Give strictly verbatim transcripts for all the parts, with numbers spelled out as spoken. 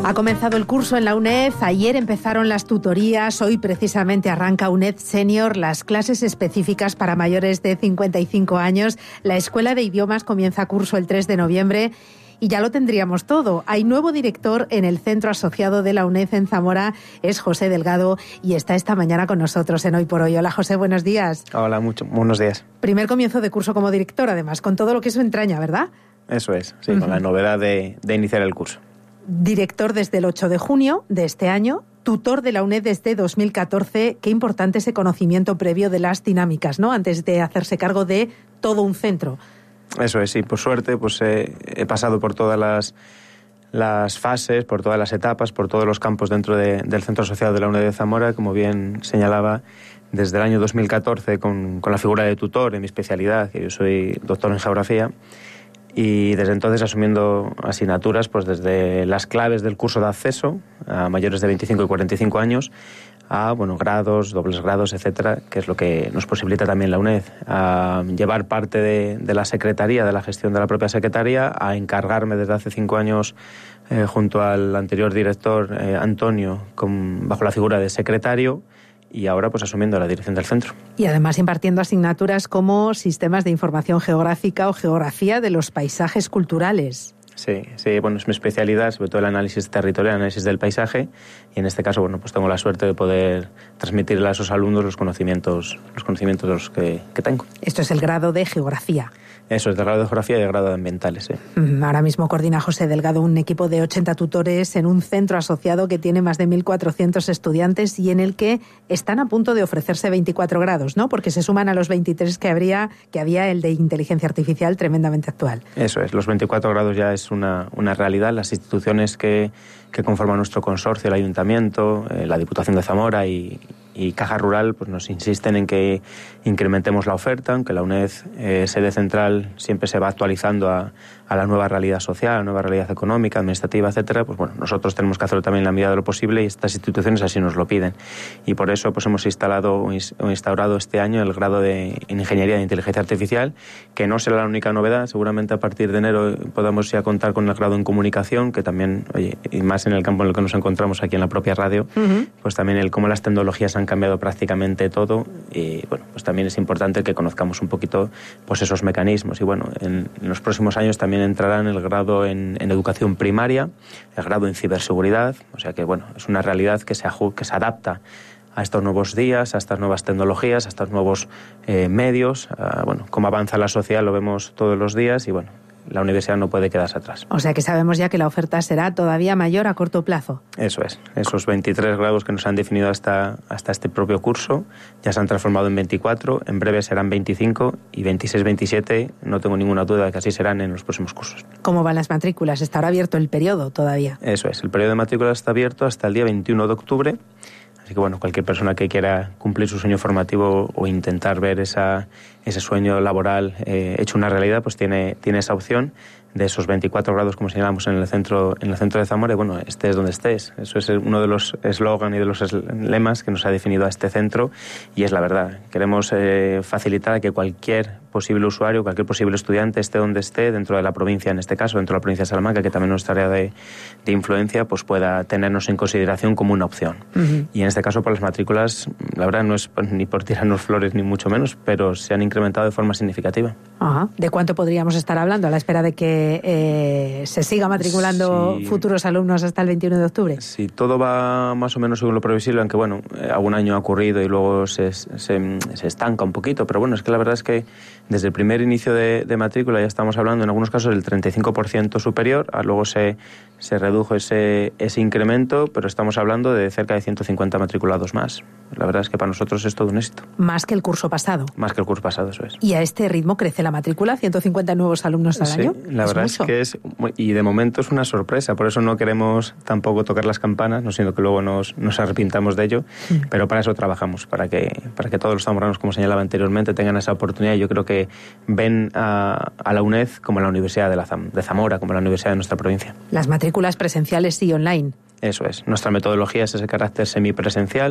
Ha comenzado el curso en la UNED, ayer empezaron las tutorías, hoy precisamente arranca UNED Senior, las clases específicas para mayores de cincuenta y cinco años. La Escuela de Idiomas comienza curso el tres de noviembre y ya lo tendríamos todo. Hay nuevo director en el centro asociado de la UNED en Zamora, es José Delgado y está esta mañana con nosotros en Hoy por Hoy. Hola José, buenos días. Hola, mucho, buenos días. Primer comienzo de curso como director, además, con todo lo que eso entraña, ¿verdad? Eso es, sí, uh-huh. Con la novedad de, de iniciar el curso. Director desde el ocho de junio de este año, tutor de la UNED desde dos mil catorce. Qué importante ese conocimiento previo de las dinámicas, ¿no? Antes de hacerse cargo de todo un centro. Eso es, sí, por suerte pues eh, he pasado por todas las, las fases, por todas las etapas, por todos los campos dentro de, del centro asociado de la UNED de Zamora, como bien señalaba, desde el año dos mil catorce con, con la figura de tutor en mi especialidad, que yo soy doctor en geografía. Y desde entonces asumiendo asignaturas pues desde las claves del curso de acceso a mayores de veinticinco y cuarenta y cinco años a bueno, grados, dobles grados, etcétera, que es lo que nos posibilita también la UNED, a llevar parte de, de la secretaría, de la gestión de la propia secretaría, a encargarme desde hace cinco años eh, junto al anterior director eh, Antonio, con, bajo la figura de secretario, y ahora pues asumiendo la dirección del centro. Y además impartiendo asignaturas como sistemas de información geográfica o geografía de los paisajes culturales. Sí, sí, bueno, es mi especialidad, sobre todo el análisis territorial, el análisis del paisaje, y en este caso, bueno, pues tengo la suerte de poder transmitirle a esos alumnos los conocimientos, los conocimientos que, que tengo. Esto es el grado de geografía. Eso es, de grado de geografía y de grado de ambientales, sí. Ahora mismo coordina José Delgado un equipo de ochenta tutores en un centro asociado que tiene más de mil cuatrocientos estudiantes y en el que están a punto de ofrecerse veinticuatro grados, ¿no? Porque se suman a los veintitrés que habría, que había el de inteligencia artificial tremendamente actual. Eso es, los veinticuatro grados ya es una, una realidad. Las instituciones que, que conforman nuestro consorcio, el Ayuntamiento, eh, la Diputación de Zamora y, y Caja Rural, pues nos insisten en que incrementemos la oferta, aunque la UNED, eh, sede central, siempre se va actualizando a, a la nueva realidad social, a la nueva realidad económica, administrativa, etcétera. Pues bueno, nosotros tenemos que hacerlo también en la medida de lo posible y estas instituciones así nos lo piden. Y por eso pues hemos instalado o instaurado este año el grado de Ingeniería de Inteligencia Artificial, que no será la única novedad. Seguramente a partir de enero podamos ya contar con el grado en Comunicación, que también, oye, y más en el campo en el que nos encontramos aquí en la propia radio, uh-huh. pues también el cómo las tecnologías han cambiado prácticamente todo y bueno, pues también es importante que conozcamos un poquito pues esos mecanismos. Y bueno, en, en los próximos años también entrarán el grado en, en educación primaria, el grado en ciberseguridad, o sea que bueno, es una realidad que se, que se adapta a estos nuevos días, a estas nuevas tecnologías, a estos nuevos eh, medios, a, bueno, cómo avanza la sociedad lo vemos todos los días y bueno, la universidad no puede quedarse atrás. O sea que sabemos ya que la oferta será todavía mayor a corto plazo. Eso es. Esos veintitrés grados que nos han definido hasta, hasta este propio curso ya se han transformado en veinticuatro, en breve serán veinticinco y veintiséis, veintisiete, no tengo ninguna duda de que así serán en los próximos cursos. ¿Cómo van las matrículas? ¿Estará abierto el periodo todavía? Eso es. El periodo de matrícula está abierto hasta el día veintiuno de octubre. Así que bueno, cualquier persona que quiera cumplir su sueño formativo o intentar ver esa, ese sueño laboral eh, hecho una realidad, pues tiene, tiene esa opción de esos veinticuatro grados, como señalamos, en el centro en el centro de Zamora. Y bueno, estés donde estés. Eso es uno de los eslogan y de los lemas que nos ha definido a este centro y es la verdad. Queremos eh, facilitar que cualquier posible usuario, cualquier posible estudiante, esté donde esté, dentro de la provincia, en este caso, dentro de la provincia de Salamanca, que también es nuestra área de, de influencia, pues pueda tenernos en consideración como una opción. Uh-huh. Y en este caso, por las matrículas, la verdad no es ni por tirarnos flores ni mucho menos, pero se han incrementado de forma significativa. Ajá. ¿De cuánto podríamos estar hablando a la espera de que eh, se siga matriculando sí. futuros alumnos hasta el veintiuno de octubre? Sí, todo va más o menos según lo previsible, aunque bueno, algún año ha ocurrido y luego se, se, se estanca un poquito, pero bueno, es que la verdad es que desde el primer inicio de, de matrícula ya estamos hablando en algunos casos del treinta y cinco por ciento superior, luego se, se redujo ese, ese incremento, pero estamos hablando de cerca de ciento cincuenta matriculados más. La verdad es que para nosotros es todo un éxito. Más que el curso pasado. Más que el curso pasado, eso es. ¿Y a este ritmo crece la matrícula? ¿ciento cincuenta nuevos alumnos al sí, año? La ¿Es verdad mucho? es que es, y de momento es una sorpresa, por eso no queremos tampoco tocar las campanas, no siendo que luego nos, nos arrepintamos de ello, sí. pero para eso trabajamos, para que, para que todos los zamoranos, como señalaba anteriormente, tengan esa oportunidad. Yo creo que ven a, a la UNED como la Universidad de, la Zam, de Zamora, como la Universidad de nuestra provincia. Las matrículas presenciales y online. Eso es. Nuestra metodología es ese carácter semipresencial,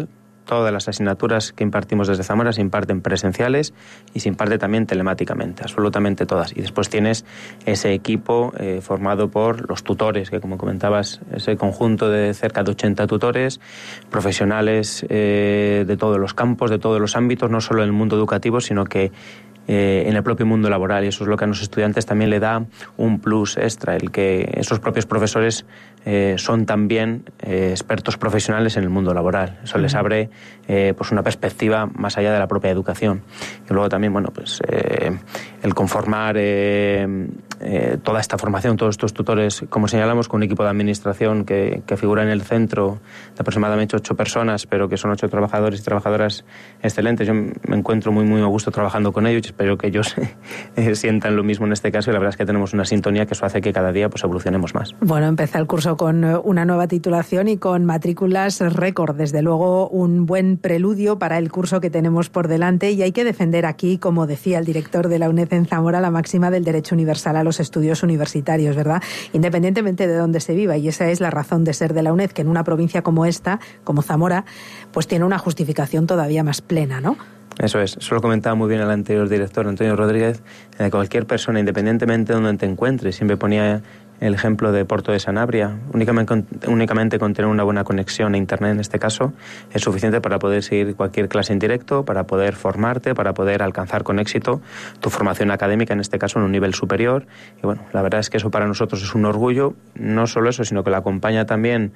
todas las asignaturas que impartimos desde Zamora se imparten presenciales y se imparte también telemáticamente, absolutamente todas. Y después tienes ese equipo eh, formado por los tutores, que como comentabas, ese conjunto de cerca de ochenta tutores, profesionales eh, de todos los campos, de todos los ámbitos, no solo en el mundo educativo, sino que Eh, en el propio mundo laboral, y eso es lo que a los estudiantes también le da un plus extra, el que esos propios profesores eh, son también eh, expertos profesionales en el mundo laboral. Eso les abre eh, pues una perspectiva más allá de la propia educación. Y luego también, bueno, pues eh, el conformar eh, eh, toda esta formación, todos estos tutores, como señalamos, con un equipo de administración que, que figura en el centro de aproximadamente ocho personas, pero que son ocho trabajadores y trabajadoras excelentes. Yo me encuentro muy, muy a gusto trabajando con ellos. Espero que ellos eh, sientan lo mismo en este caso, y la verdad es que tenemos una sintonía que eso hace que cada día pues evolucionemos más. Bueno, empieza el curso con una nueva titulación y con matrículas récord, desde luego un buen preludio para el curso que tenemos por delante, y hay que defender aquí, como decía el director de la UNED en Zamora, la máxima del derecho universal a los estudios universitarios, ¿verdad? Independientemente de dónde se viva, y esa es la razón de ser de la UNED, que en una provincia como esta, como Zamora, pues tiene una justificación todavía más plena, ¿no? Eso es, eso lo comentaba muy bien el anterior director, Antonio Rodríguez. Eh, cualquier persona, independientemente de donde te encuentres, siempre ponía el ejemplo de Porto de Sanabria, únicamente, únicamente con tener una buena conexión a Internet en este caso, es suficiente para poder seguir cualquier clase en directo, para poder formarte, para poder alcanzar con éxito tu formación académica, en este caso en un nivel superior. Y bueno, la verdad es que eso para nosotros es un orgullo, no solo eso, sino que lo acompaña también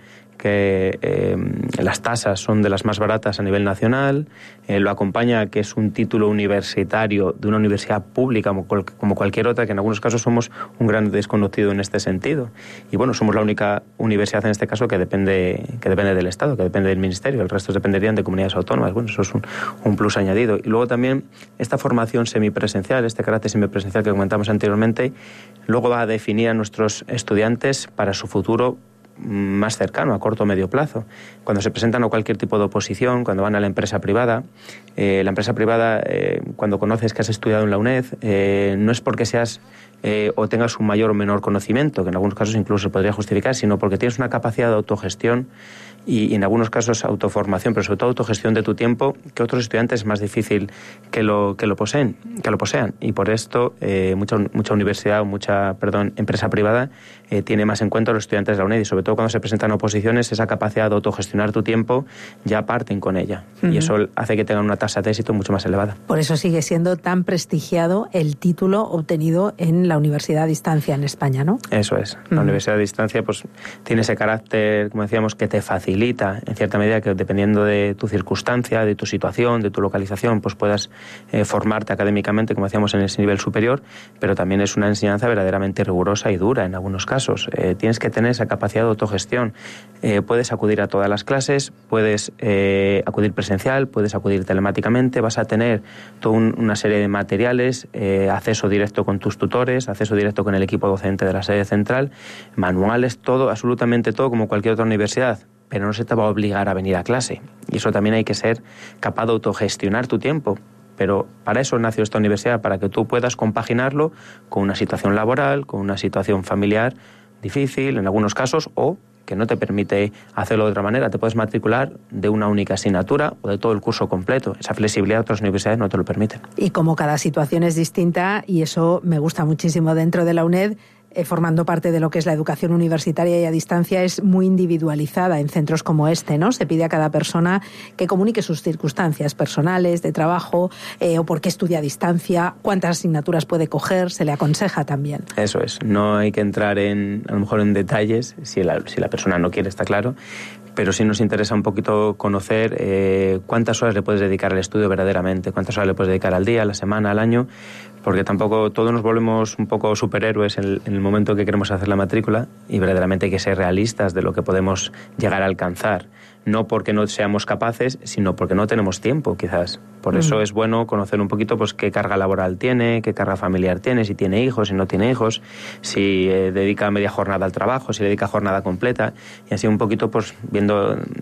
que eh, las tasas son de las más baratas a nivel nacional, eh, lo acompaña que es un título universitario de una universidad pública como, cual, como cualquier otra, que en algunos casos somos un gran desconocido en este sentido. Y bueno, somos la única universidad en este caso que depende, que depende del Estado, que depende del Ministerio, el resto dependerían de comunidades autónomas. Bueno, eso es un, un plus añadido. Y luego también esta formación semipresencial, este carácter semipresencial que comentamos anteriormente, luego va a definir a nuestros estudiantes para su futuro más cercano, a corto o medio plazo. Cuando se presentan a cualquier tipo de oposición, cuando van a la empresa privada, eh, la empresa privada, eh, cuando conoces que has estudiado en la UNED, eh, no es porque seas eh, o tengas un mayor o menor conocimiento, que en algunos casos incluso se podría justificar, sino porque tienes una capacidad de autogestión y, y en algunos casos autoformación, pero sobre todo autogestión de tu tiempo, que otros estudiantes es más difícil que lo, que lo poseen, que lo posean. Y por esto eh, mucha, mucha universidad o mucha, perdón, empresa privada eh, tiene más en cuenta a los estudiantes de la UNED, y sobre todo cuando se presentan oposiciones, esa capacidad de autogestionar tu tiempo ya parten con ella. Uh-huh. Y eso hace que tengan una tasa de éxito mucho más elevada. Por eso sigue siendo tan prestigiado el título obtenido en la universidad a distancia en España, ¿no? Eso es. La uh-huh. universidad a distancia pues tiene ese carácter, como decíamos, que te facilita en cierta medida que dependiendo de tu circunstancia, de tu situación, de tu localización, pues puedas eh, formarte académicamente, como decíamos, en ese nivel superior, pero también es una enseñanza verdaderamente rigurosa y dura en algunos casos. Eh, tienes que tener esa capacidad de autogestión. Eh, puedes acudir a todas las clases, puedes eh, acudir presencial, puedes acudir telemáticamente, vas a tener toda un, una serie de materiales, eh, acceso directo con tus tutores, acceso directo con el equipo docente de la sede central, manuales, todo, absolutamente todo, como cualquier otra universidad, pero no se te va a obligar a venir a clase. Y eso también hay que ser capaz de autogestionar tu tiempo. Pero para eso nació esta universidad, para que tú puedas compaginarlo con una situación laboral, con una situación familiar difícil en algunos casos, o que no te permite hacerlo de otra manera. Te puedes matricular de una única asignatura o de todo el curso completo. Esa flexibilidad otras universidades no te lo permiten. Y como cada situación es distinta, y eso me gusta muchísimo dentro de la UNED, Eh, formando parte de lo que es la educación universitaria y a distancia, es muy individualizada en centros como este, ¿no? Se pide a cada persona que comunique sus circunstancias personales, de trabajo, eh, o por qué estudia a distancia, cuántas asignaturas puede coger, se le aconseja también. Eso es, no hay que entrar en, a lo mejor en detalles, si la, si la persona no quiere, está claro, pero sí nos interesa un poquito conocer eh, cuántas horas le puedes dedicar al estudio verdaderamente, cuántas horas le puedes dedicar al día, a la semana, al año, porque tampoco todos nos volvemos un poco superhéroes en el, en el momento que queremos hacer la matrícula, y verdaderamente hay que ser realistas de lo que podemos llegar a alcanzar, no porque no seamos capaces, sino porque no tenemos tiempo, quizás. Por mm. eso es bueno conocer un poquito pues qué carga laboral tiene, qué carga familiar tiene, si tiene hijos, si no tiene hijos, si eh, dedica media jornada al trabajo, si dedica jornada completa, y así un poquito pues viendo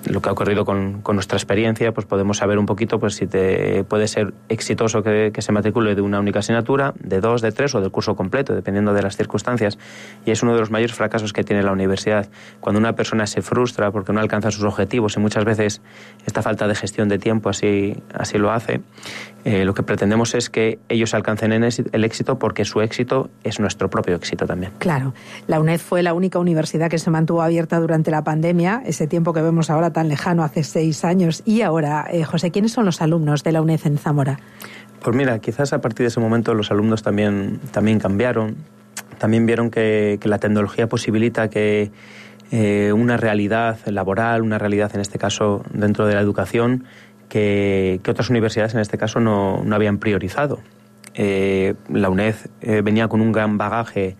lo que ha ocurrido con, con nuestra experiencia, pues podemos saber un poquito pues si te puede ser exitoso que, que se matricule de una única asignatura, de dos, de tres o del curso completo, dependiendo de las circunstancias. Y es uno de los mayores fracasos que tiene la universidad. Cuando una persona se frustra porque no alcanza sus objetivos, y muchas veces esta falta de gestión de tiempo así, así lo hace, eh, lo que pretendemos es que ellos alcancen el éxito, porque su éxito es nuestro propio éxito también. Claro. La UNED fue la única universidad que se mantuvo abierta durante la pandemia, ese tiempo que vemos ahora tan lejano, hace seis años. Y ahora, eh, José, ¿quiénes son los alumnos de la UNED en Zamora? Pues mira, quizás a partir de ese momento los alumnos también, también cambiaron. También vieron que, que la tecnología posibilita que eh, una realidad laboral, una realidad en este caso dentro de la educación, que, que otras universidades en este caso no, no habían priorizado. Eh, la UNED eh, venía con un gran bagaje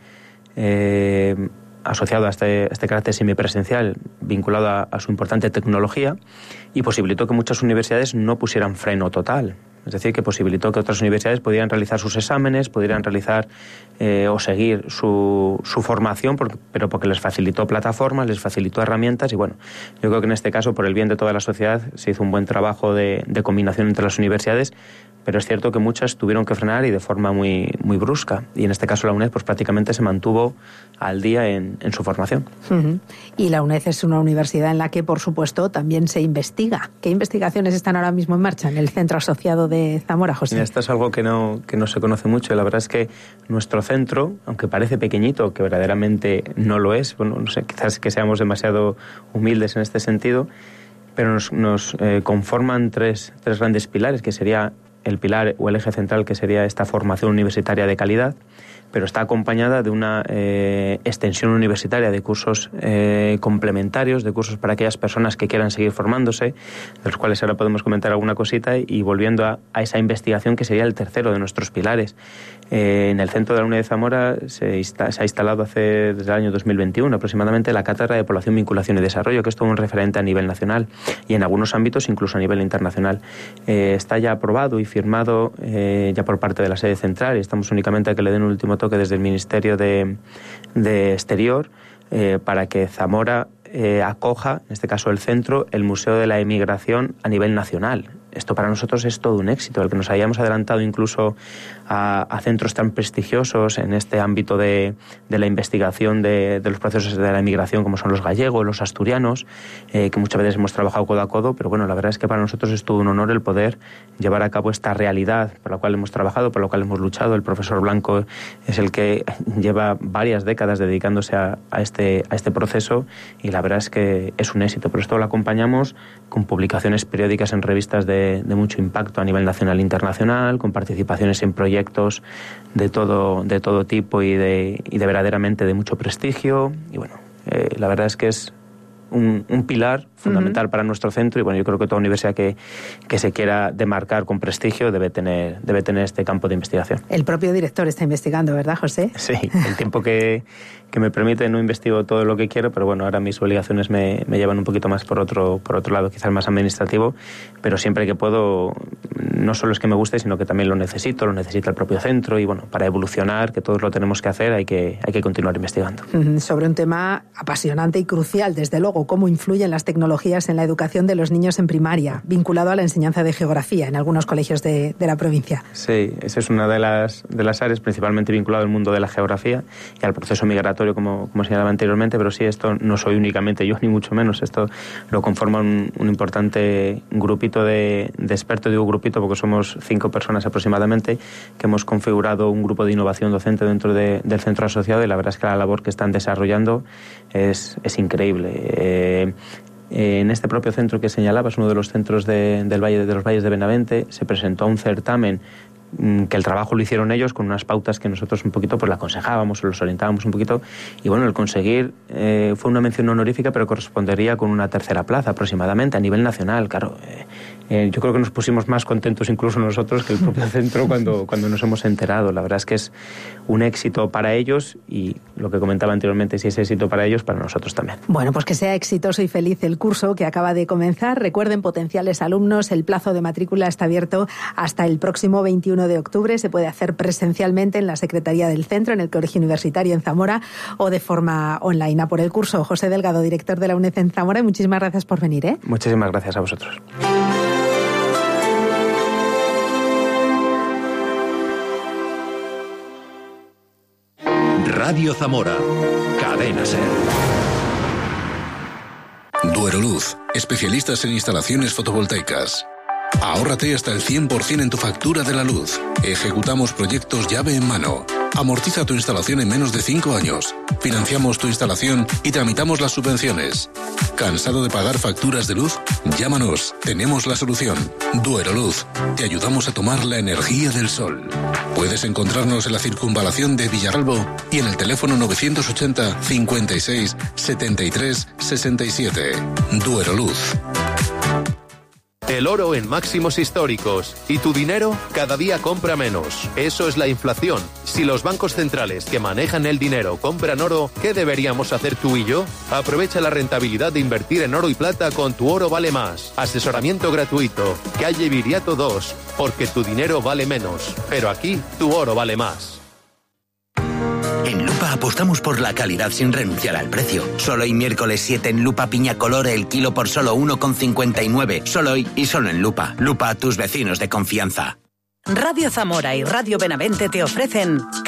eh, asociado a este, este carácter semipresencial, vinculado a, a su importante tecnología, y posibilitó que muchas universidades no pusieran freno total. Es decir, que posibilitó que otras universidades pudieran realizar sus exámenes, pudieran realizar eh, o seguir su, su formación, porque, pero porque les facilitó plataformas, les facilitó herramientas. Y bueno, yo creo que en este caso, por el bien de toda la sociedad, se hizo un buen trabajo de, de combinación entre las universidades, pero es cierto que muchas tuvieron que frenar y de forma muy, muy brusca. Y en este caso la UNED pues prácticamente se mantuvo al día en, en su formación. Uh-huh. Y la UNED es una universidad en la que, por supuesto, también se investiga. ¿Qué investigaciones están ahora mismo en marcha en el centro asociado de Zamora, José? Mira, esto es algo que no, que no se conoce mucho. La verdad es que nuestro centro, aunque parece pequeñito, que verdaderamente no lo es, bueno, no sé, quizás que seamos demasiado humildes en este sentido, pero nos, nos eh, conforman tres, tres grandes pilares, que sería el pilar o el eje central, que sería esta formación universitaria de calidad, pero está acompañada de una eh, extensión universitaria de cursos eh, complementarios, de cursos para aquellas personas que quieran seguir formándose, de los cuales ahora podemos comentar alguna cosita, y volviendo a, a esa investigación, que sería el tercero de nuestros pilares. Eh, en el centro de la UNED de Zamora se, insta, se ha instalado hace desde el año dos mil veintiuno aproximadamente la Cátedra de Población, Vinculación y Desarrollo, que es todo un referente a nivel nacional y en algunos ámbitos incluso a nivel internacional. Eh, está ya aprobado y firmado eh, ya por parte de la sede central, y estamos únicamente a que le den un último toque desde el Ministerio de, de Exterior eh, para que Zamora eh, acoja, en este caso el centro, el Museo de la Emigración a nivel nacional. Esto para nosotros es todo un éxito, el que nos hayamos adelantado incluso a, a centros tan prestigiosos en este ámbito de, de la investigación de, de los procesos de la emigración, como son los gallegos, los asturianos, eh, que muchas veces hemos trabajado codo a codo, pero bueno, la verdad es que para nosotros es todo un honor el poder llevar a cabo esta realidad por la cual hemos trabajado, por la cual hemos luchado. El profesor Blanco es el que lleva varias décadas dedicándose a, a, este, a este proceso, y la verdad es que es un éxito, pero esto lo acompañamos con publicaciones periódicas en revistas de de mucho impacto a nivel nacional e internacional, con participaciones en proyectos de todo, de todo tipo y de, y de verdaderamente de mucho prestigio. Y bueno, eh, la verdad es que es un, un pilar fundamental uh-huh. para nuestro centro, y bueno, yo creo que toda universidad que, que se quiera demarcar con prestigio debe tener, debe tener este campo de investigación. El propio director está investigando, ¿verdad, José? Sí, el tiempo que, que me permite no investigo todo lo que quiero, pero bueno, ahora mis obligaciones me, me llevan un poquito más por otro, por otro lado, quizás más administrativo, pero siempre que puedo, no solo es que me guste, sino que también lo necesito, lo necesita el propio centro, y bueno, para evolucionar, que todos lo tenemos que hacer, hay que, hay que continuar investigando. Uh-huh. Sobre un tema apasionante y crucial, desde luego, cómo influyen las tecnologías en la educación de los niños en primaria, vinculado a la enseñanza de geografía en algunos colegios de, de la provincia. Sí, esa es una de las, de las áreas principalmente vinculado al mundo de la geografía y al proceso migratorio, como, como señalaba anteriormente, pero sí, esto no soy únicamente yo, ni mucho menos. Esto lo conforma un, un importante grupito de, de expertos, digo grupito porque somos cinco personas aproximadamente, que hemos configurado un grupo de innovación docente dentro de, del centro asociado, y la verdad es que la labor que están desarrollando es, es increíble. Eh, En este propio centro que señalabas, uno de los centros de, del Valle, de los Valles de Benavente, se presentó un certamen que el trabajo lo hicieron ellos con unas pautas que nosotros un poquito pues le aconsejábamos o los orientábamos un poquito, y bueno, el conseguir eh, fue una mención honorífica, pero correspondería con una tercera plaza aproximadamente a nivel nacional. Claro, eh, eh, yo creo que nos pusimos más contentos incluso nosotros que el propio centro cuando, cuando nos hemos enterado. La verdad es que es un éxito para ellos, y lo que comentaba anteriormente, si es éxito para ellos, para nosotros también. Bueno, pues que sea exitoso y feliz el curso que acaba de comenzar. Recuerden, potenciales alumnos, el plazo de matrícula está abierto hasta el próximo veintiuno uno de octubre. Se puede hacer presencialmente en la Secretaría del Centro, en el Colegio Universitario en Zamora, o de forma online. A por el curso, José Delgado, director de la UNED en Zamora, y muchísimas gracias por venir, ¿eh? Muchísimas gracias a vosotros. Radio Zamora, Cadena SER. Dueroluz, especialistas en instalaciones fotovoltaicas. Ahórrate hasta el cien por ciento en tu factura de la luz. Ejecutamos proyectos llave en mano. Amortiza tu instalación en menos de cinco años. Financiamos tu instalación y tramitamos las subvenciones. ¿Cansado de pagar facturas de luz? Llámanos, tenemos la solución. Dueroluz, te ayudamos a tomar la energía del sol. Puedes encontrarnos en la circunvalación de Villaralbo y en el teléfono novecientos ochenta, cincuenta y seis, setenta y tres, sesenta y siete. Dueroluz. El oro en máximos históricos y tu dinero cada día compra menos. Eso es la inflación. Si los bancos centrales que manejan el dinero compran oro, ¿qué deberíamos hacer tú y yo? Aprovecha la rentabilidad de invertir en oro y plata con Tu Oro Vale Más. Asesoramiento gratuito. Calle Viriato dos. Porque tu dinero vale menos. Pero aquí tu oro vale más. En Lupa apostamos por la calidad sin renunciar al precio. Solo hoy miércoles siete en Lupa piña colore el kilo por solo uno con cincuenta y nueve. Solo hoy y solo en Lupa. Lupa, tus vecinos de confianza. Radio Zamora y Radio Benavente te ofrecen